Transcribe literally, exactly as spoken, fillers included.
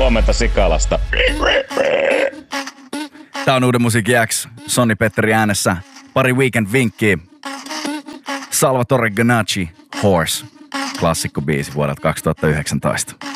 huomenta Sikalasta. Tää on Uuden Musiikin X, Sonni Petteri äänessä. Pari weekend-vinkkiä. Salvatore Ganacci, Horse. Klassikko biisi vuodelta kaksituhattayhdeksäntoista.